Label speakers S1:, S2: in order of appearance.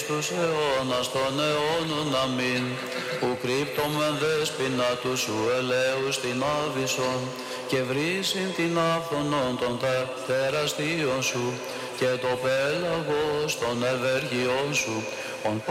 S1: τους αιώνας των αιώνων αμήν. Ου κρύπτομεν δέσποινα του σου ελέους την άβυσσον και βρίσιν την άφθονον των τεραστίων σου και το πέλαγος των ευεργειών σου.